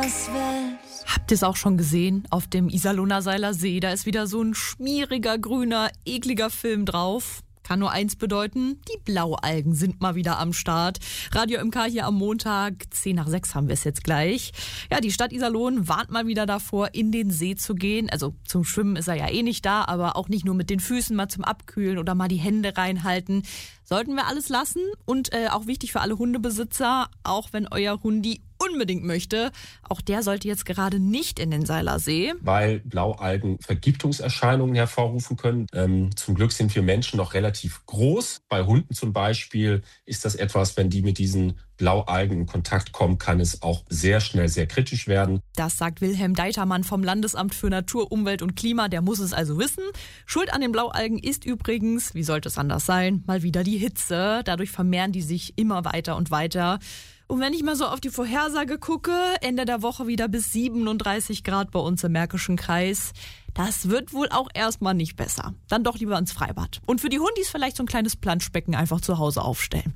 das willst. Habt ihr es auch schon gesehen? Auf dem Iserlohner Seiler See, da ist wieder so ein schmieriger, grüner, ekliger Film drauf. Kann nur eins bedeuten, die Blaualgen sind mal wieder am Start. Radio MK hier am Montag, 5:10 haben wir es jetzt gleich. Ja, die Stadt Iserlohn warnt mal wieder davor, in den See zu gehen. Also zum Schwimmen ist er ja eh nicht da, aber auch nicht nur mit den Füßen, mal zum Abkühlen oder mal die Hände reinhalten. Sollten wir alles lassen und auch wichtig für alle Hundebesitzer, auch wenn euer Hundi unbedingt möchte, auch der sollte jetzt gerade nicht in den Seilersee. Weil Blaualgen Vergiftungserscheinungen hervorrufen können. Zum Glück sind wir Menschen noch relativ groß. Bei Hunden zum Beispiel ist das etwas, wenn die mit diesen Blaualgen in Kontakt kommen, kann es auch sehr schnell sehr kritisch werden. Das sagt Wilhelm Deitermann vom Landesamt für Natur, Umwelt und Klima. Der muss es also wissen. Schuld an den Blaualgen ist übrigens, wie sollte es anders sein, mal wieder die Hitze. Dadurch vermehren die sich immer weiter und weiter. Und wenn ich mal so auf die Vorhersage gucke, Ende der Woche wieder bis 37 Grad bei uns im Märkischen Kreis. Das wird wohl auch erstmal nicht besser. Dann doch lieber ins Freibad. Und für die Hundis vielleicht so ein kleines Planschbecken einfach zu Hause aufstellen.